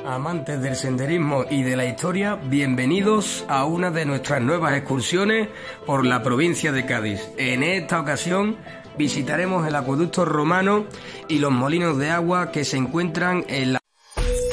Amantes del senderismo y de la historia, bienvenidos a una de nuestras nuevas excursiones por la provincia de Cádiz. En esta ocasión visitaremos el acueducto romano y los molinos de agua que se encuentran en la